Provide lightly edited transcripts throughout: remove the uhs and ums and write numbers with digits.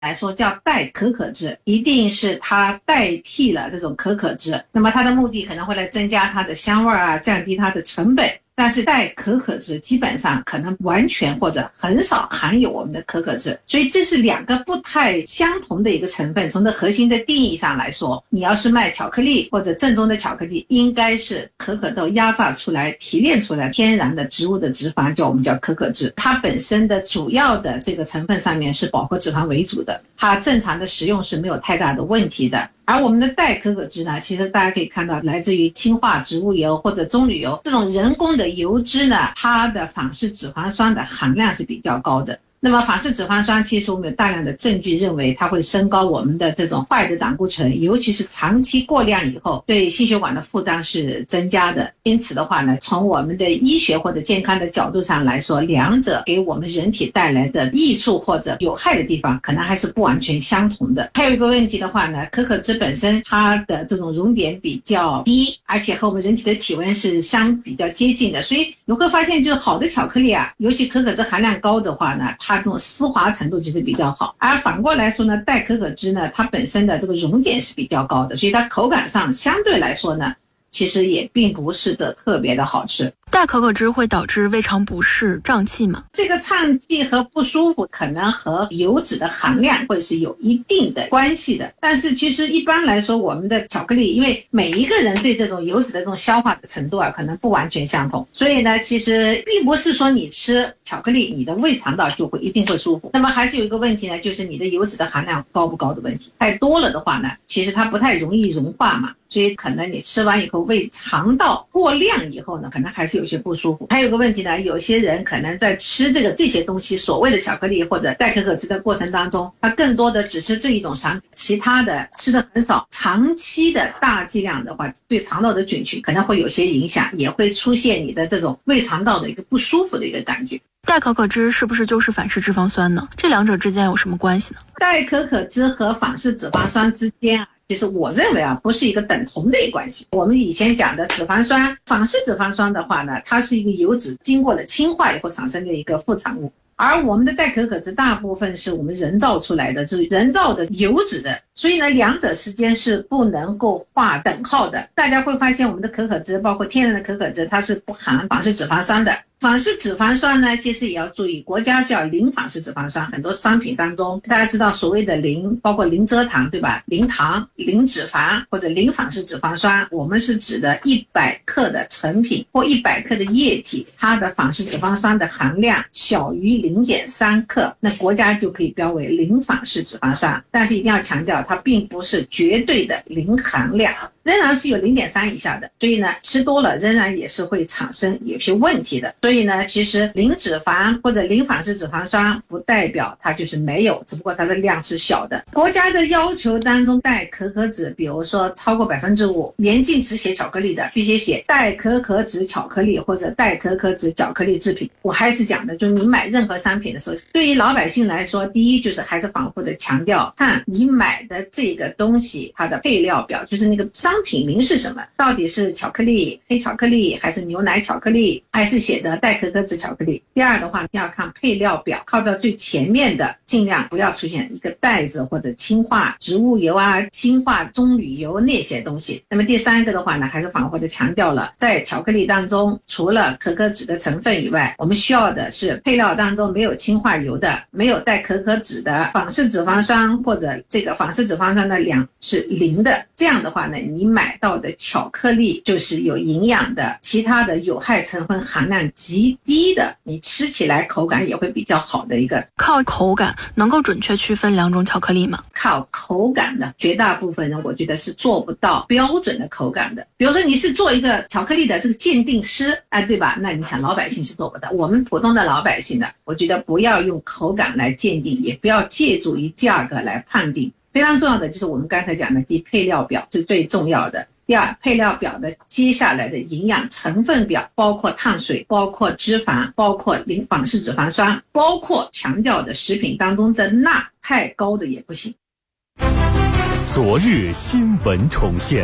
来说叫代可可脂，一定是它代替了这种可可脂，那么它的目的可能会来增加它的香味啊，降低它的成本。但是代可可脂基本上可能完全或者很少含有我们的可可脂，所以这是两个不太相同的一个成分。从这核心的定义上来说，你要是卖巧克力或者正宗的巧克力，应该是可可豆压榨出来提炼出来天然的植物的脂肪，我们叫可可脂。它本身的主要的这个成分上面是饱和脂肪为主的，它正常的食用是没有太大的问题的。而我们的代可可脂呢，其实大家可以看到来自于氢化植物油或者棕榈油这种人工的油脂呢，它的反式脂肪酸的含量是比较高的。那么反式脂肪酸其实我们有大量的证据认为它会升高我们的这种坏的胆固醇，尤其是长期过量以后对心血管的负担是增加的。因此的话呢，从我们的医学或者健康的角度上来说，两者给我们人体带来的益处或者有害的地方可能还是不完全相同的。还有一个问题的话呢，可可脂本身它的这种熔点比较低，而且和我们人体的体温是比较接近的，所以你会发现就是好的巧克力啊，尤其可可脂含量高的话呢，它这种丝滑程度其实比较好。而反过来说呢，代可可脂呢，它本身的这个熔点是比较高的，所以它口感上相对来说呢，其实也并不是的特别的好吃。 代可可脂会导致胃肠不适、胀气吗？ 这个胀气和不舒服可能和油脂的含量会是有一定的关系的，但是其实一般来说，我们的巧克力，因为每一个人对这种油脂的这种消化的程度啊，可能不完全相同，所以呢，其实并不是说你吃巧克力，你的胃肠道就一定会舒服。那么还是有一个问题呢，就是你的油脂的含量高不高的问题。太多了的话呢，其实它不太容易融化嘛，所以可能你吃完以后胃肠道过量以后呢，可能还是有些不舒服。还有个问题呢，有些人可能在吃这些东西，所谓的巧克力或者代可可脂的过程当中，他更多的只吃这一种产品，其他的吃的很少，长期的大剂量的话，对肠道的菌群可能会有些影响，也会出现你的这种胃肠道的一个不舒服的一个感觉。 代可可脂是不是就是反式脂肪酸呢？这两者之间有什么关系呢？ 代可可脂和反式脂肪酸之间其实我认为不是一个等同的一个关系。我们以前讲的脂肪酸，反式脂肪酸的话呢，它是一个油脂经过了氢化以后产生的一个副产物，而我们的代可可脂大部分是我们人造出来的，就是人造的油脂的，所以呢，两者之间是不能够划等号的。大家会发现我们的可可脂，包括天然的可可脂，它是不含反式脂肪酸的。反式脂肪酸呢，其实也要注意，国家叫零反式脂肪酸，很多商品当中大家知道所谓的零，包括零蔗糖，对吧？零糖、零脂肪或者零反式脂肪酸，我们是指的100克的成品或100克的液体，它的反式脂肪酸的含量小于 0.3 克，那国家就可以标为零反式脂肪酸。但是一定要强调，它并不是绝对的零含量，仍然是有 0.3 以下的，所以呢，吃多了仍然也是会产生有些问题的。所以呢，其实零脂肪或者零反式脂肪酸不代表它就是没有，只不过它的量是小的。国家的要求当中，代可可脂比如说超过 5%， 严禁只写巧克力的，必须写代可可脂巧克力或者代可可脂巧克力制品。我还是讲的，就是你买任何商品的时候，对于老百姓来说，第一就是还是反复的强调，看你买的这个东西它的配料表，就是那个商品名是什么，到底是巧克力、黑巧克力还是牛奶巧克力，还是写的代可可脂巧克力。第二的话，要看配料表，靠到最前面的，尽量不要出现一个袋子或者氢化植物油啊、氢化棕榈油那些东西。那么第三个的话呢，还是反复的强调了，在巧克力当中，除了可可脂的成分以外，我们需要的是配料当中没有氢化油的，没有代可可脂的，反式脂肪酸或者这个反式脂肪酸的量是0的。这样的话呢，你买到的巧克力就是有营养的，其他的有害成分含量极低的，你吃起来口感也会比较好的一个。 靠口感能够准确区分两种巧克力吗？ 靠口感的绝大部分人我觉得是做不到标准的口感的。比如说你是做一个巧克力的这个鉴定师，对吧？那你想老百姓是做不到，我们普通的老百姓的，我觉得不要用口感来鉴定，也不要借助于价格来判定。非常重要的就是我们刚才讲的，第一，配料表是最重要的。第二，配料表的接下来的营养成分表，包括碳水，包括脂肪，包括零反式脂肪酸，包括强调的食品当中的钠，太高的也不行。 昨日新闻重现，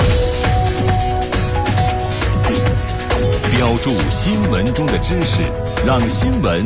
标注新闻中的知识， 让新闻